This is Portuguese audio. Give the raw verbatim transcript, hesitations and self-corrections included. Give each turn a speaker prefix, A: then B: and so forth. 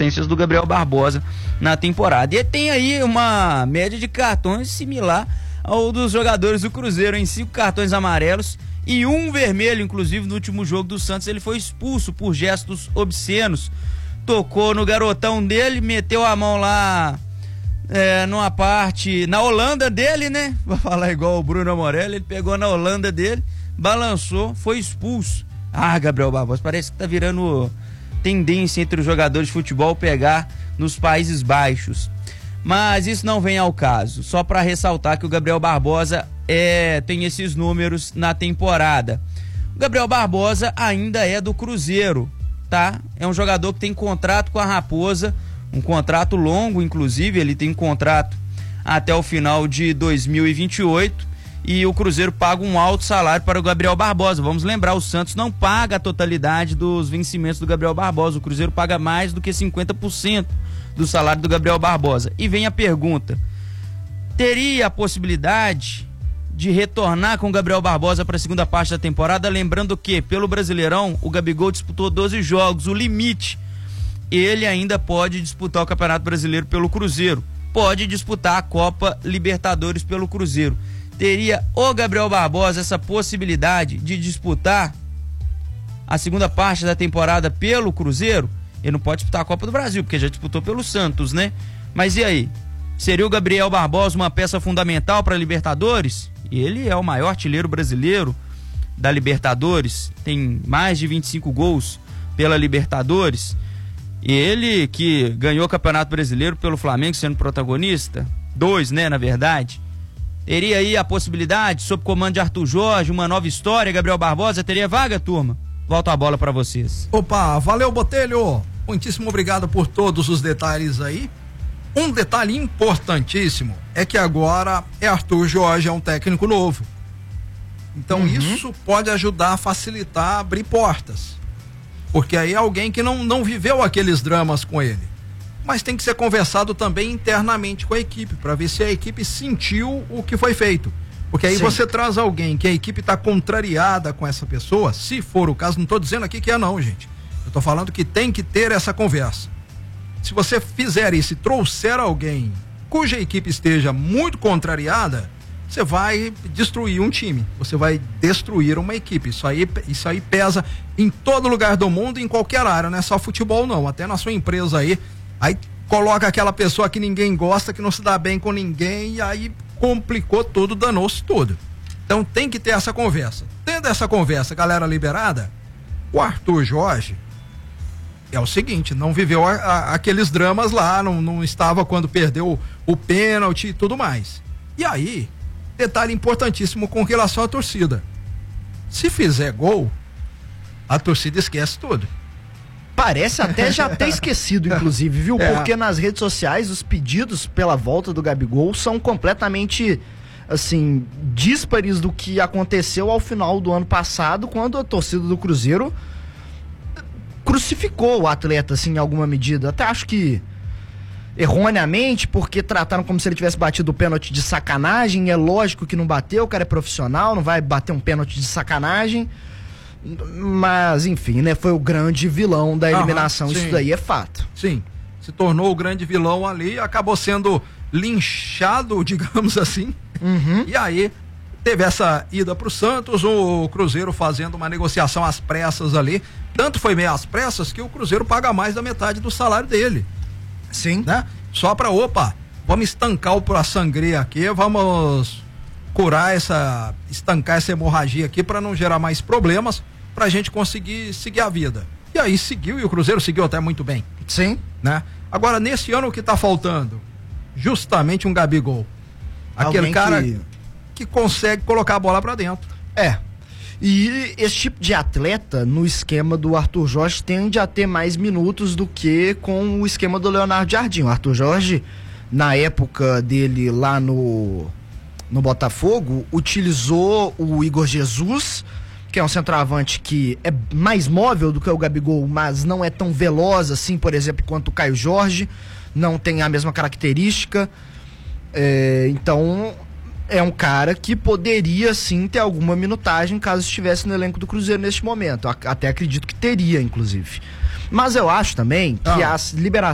A: assistências do Gabriel Barbosa na temporada. E tem aí uma média de cartões similar ao dos jogadores do Cruzeiro, em cinco cartões amarelos e um vermelho, inclusive no último jogo do Santos ele foi expulso por gestos obscenos. Tocou no garotão dele, meteu a mão lá é, numa parte, na Holanda dele, né? Vou falar igual o Bruno Morelli, ele pegou na Holanda dele, balançou, foi expulso. Ah, Gabriel Barbosa, parece que tá virando tendência entre os jogadores de futebol pegar nos Países Baixos. Mas isso não vem ao caso, só para ressaltar que o Gabriel Barbosa é, tem esses números na temporada. O Gabriel Barbosa ainda é do Cruzeiro, tá? É um jogador que tem contrato com a Raposa, um contrato longo, inclusive, ele tem contrato até o final de dois mil e vinte e oito, e o Cruzeiro paga um alto salário para o Gabriel Barbosa. Vamos lembrar, o Santos não paga a totalidade dos vencimentos do Gabriel Barbosa, o Cruzeiro paga mais do que cinquenta por cento do salário do Gabriel Barbosa. E vem a pergunta: teria a possibilidade de retornar com o Gabriel Barbosa para a segunda parte da temporada? Lembrando que, pelo Brasileirão, o Gabigol disputou doze jogos, o limite. Ele ainda pode disputar o Campeonato Brasileiro pelo Cruzeiro, pode disputar a Copa Libertadores pelo Cruzeiro. Teria o Gabriel Barbosa essa possibilidade de disputar a segunda parte da temporada pelo Cruzeiro? Ele não pode disputar a Copa do Brasil, porque já disputou pelo Santos, né? Mas e aí? Seria o Gabriel Barbosa uma peça fundamental para a Libertadores? Ele é o maior artilheiro brasileiro da Libertadores, tem mais de vinte e cinco gols pela Libertadores. E ele que ganhou o Campeonato Brasileiro pelo Flamengo sendo protagonista, dois, né, na verdade. Teria aí a possibilidade, sob comando de Arthur Jorge, uma nova história, Gabriel Barbosa, teria vaga, turma? Volto a bola para vocês.
B: Opa, valeu, Botelho. Muitíssimo obrigado por todos os detalhes aí. Um detalhe importantíssimo é que agora é Arthur Jorge, é um técnico novo. Então uhum. isso pode ajudar a facilitar, abrir portas. Porque aí é alguém que não, não viveu aqueles dramas com ele. Mas tem que ser conversado também internamente com a equipe, para ver se a equipe sentiu o que foi feito. Porque aí Sim. você traz alguém que a equipe está contrariada com essa pessoa, se for o caso, não estou dizendo aqui que é não, gente. Eu estou falando que tem que ter essa conversa. Se você fizer isso e trouxer alguém cuja equipe esteja muito contrariada, você vai destruir um time, você vai destruir uma equipe. Isso aí, isso aí pesa em todo lugar do mundo, em qualquer área, não é só futebol não, até na sua empresa aí, aí coloca aquela pessoa que ninguém gosta, que não se dá bem com ninguém, e aí complicou tudo, danou-se tudo. Então tem que ter essa conversa. Tendo essa conversa, galera liberada, o Arthur Jorge é o seguinte, não viveu a, a, aqueles dramas lá, não, não estava quando perdeu o pênalti e tudo mais. E aí, detalhe importantíssimo com relação à torcida. Se fizer gol, a torcida esquece tudo.
C: Parece até já ter esquecido, inclusive, viu? É. Porque nas redes sociais os pedidos pela volta do Gabigol são completamente, assim, díspares do que aconteceu ao final do ano passado, quando a torcida do Cruzeiro crucificou o atleta, assim, em alguma medida. Até acho que erroneamente, porque trataram como se ele tivesse batido o pênalti de sacanagem. É lógico que não bateu, o cara é profissional, não vai bater um pênalti de sacanagem. Mas, enfim, né? Foi o grande vilão da eliminação. Aham, isso daí é fato.
B: Sim, se tornou o grande vilão ali, acabou sendo linchado, digamos assim.
C: Uhum.
B: E aí, teve essa ida pro Santos, o Cruzeiro fazendo uma negociação às pressas ali. Tanto foi meio às pressas que o Cruzeiro paga mais da metade do salário dele.
C: Sim.
B: Né? Só pra, opa, vamos estancar o sangria aqui, vamos curar essa, estancar essa hemorragia aqui pra não gerar mais problemas, pra gente conseguir seguir a vida. E aí seguiu, e o Cruzeiro seguiu até muito bem.
C: Sim.
B: Né? Agora, nesse ano, o que tá faltando? Justamente um Gabigol. Aquele
C: Alguém
B: cara
C: que...
B: que consegue colocar a bola pra dentro.
C: É. E esse tipo de atleta, no esquema do Arthur Jorge, tende a ter mais minutos do que com o esquema do Leonardo Jardim. O Arthur Jorge, na época dele lá no, no Botafogo, utilizou o Igor Jesus, que é um centroavante que é mais móvel do que o Gabigol, mas não é tão veloz assim, por exemplo, quanto o Caio Jorge, não tem a mesma característica. É, então, é um cara que poderia sim ter alguma minutagem caso estivesse no elenco do Cruzeiro neste momento. Até acredito que teria, inclusive. Mas eu acho também que
B: ah.
C: as liberações